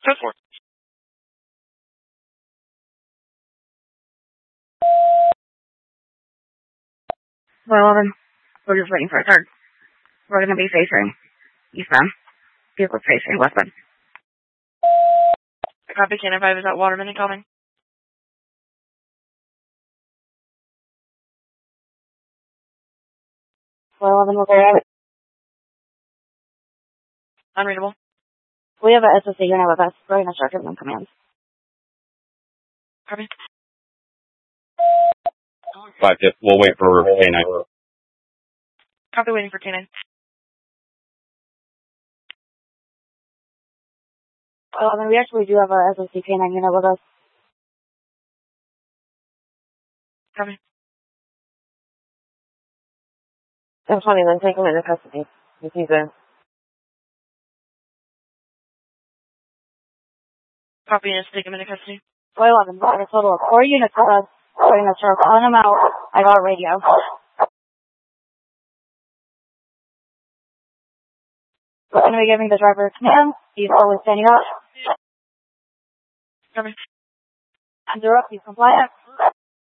10-4. Well, 11. We're just waiting for a turn. We're going to be facing eastbound. Vehicle facing westbound. Copy, Cannon 5 is at Waterman incoming. Well, 11, we'll grab it. Unreadable. We have a SOC unit with us. We're going to start giving them commands. Copy. 5 tip. We'll wait for K9. Copy, waiting for K9. Well, then we actually do have a SOC K9 unit with us. Copy. That's funny, then take him into custody. If he's in. Copy, is take him into custody. Well, 11, we're a total of 4 units with us. We're going to start calling them out. I got a radio. We're going to be giving the driver a command. He's always standing up. Copy. Hands are up. He's compliant.